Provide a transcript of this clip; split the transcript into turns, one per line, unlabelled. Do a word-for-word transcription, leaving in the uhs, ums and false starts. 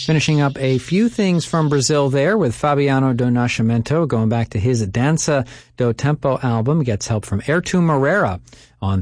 Finishing up a few things from Brazil there with Fabiano do Nascimento, going back to his Dança do Tempo album. Gets help from Airto Moreira on